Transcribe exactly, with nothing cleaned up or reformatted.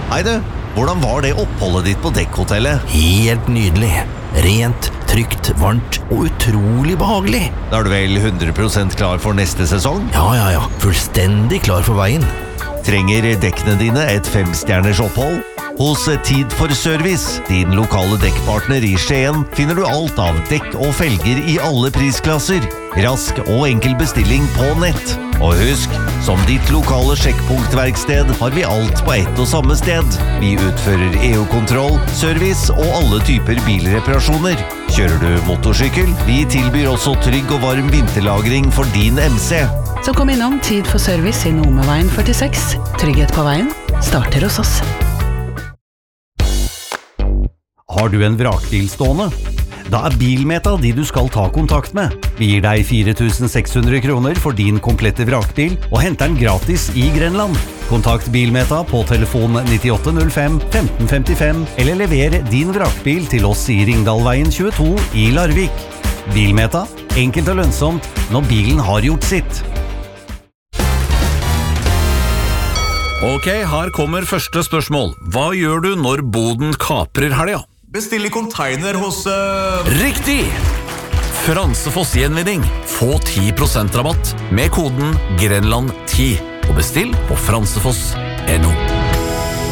Hei du, hvordan var det oppholdet ditt på dekkhotellet? Helt nydelig. Rent, trygt, varmt og utrolig behagelig. Da er du vel hundre prosent klar for neste sesong? Ja, ja, ja. Fullstendig klar for veien. Trenger dekkene dine et femstjerners opphold? Hos Tid for Service, din lokale dekkpartner i Skien, finner du alt av dekk og felger i alle prisklasser. Rask og enkel bestilling på nett. Og husk, som ditt lokale sjekkpunktverksted har vi alt på ett og samme sted. Vi utfører E U-kontroll, service og alle typer bilreparasjoner. Kjører du motorsykkel? Vi tilbyr også trygg og varm vinterlagring for din M C. Så kom innom Tid for Service i Nomeveien førtiseks. Trygghet på veien starter hos oss. Har du en vrakbil stående? Da er Bilmeta de du skal ta kontakt med. Vi gir deg fire tusen seks hundre kroner for din komplette vrakbil og henter den gratis i Grenland. Kontakt Bilmeta på telefon nittiåtte null fem femten femtifem eller lever din vrakbil til oss i Ringdalveien tjueto i Larvik. Bilmeta, enkelt og lønnsomt når bilen har gjort sitt. Ok, her kommer første spørsmål. Hva gjør du når boden kaprer helga? Bestill i container hos... Uh... Riktig! Fransefoss Gjenvinning. Få ti prosent rabatt med koden Grenland ti og bestill på fransefoss punktum no.